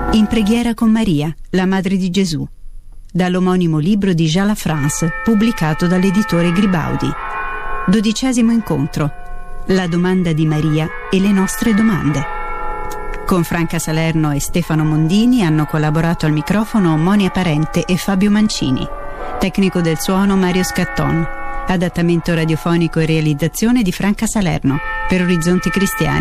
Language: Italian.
In preghiera con Maria, la Madre di Gesù, dall'omonimo libro di Jean Lafrance, pubblicato dall'editore Gribaudi. 12° incontro. La domanda di Maria e le nostre domande. Con Franca Salerno e Stefano Mondini hanno collaborato al microfono Monia Parente e Fabio Mancini. Tecnico del suono Mario Scatton. Adattamento radiofonico e realizzazione di Franca Salerno per Orizzonti Cristiani.